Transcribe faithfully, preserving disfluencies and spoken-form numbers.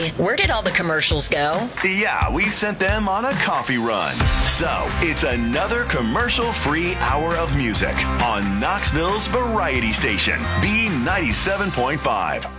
Hey, where did all the commercials go? Yeah, we sent them on a coffee run. So, it's another commercial-free hour of music on Knoxville's Variety Station, B ninety-seven point five.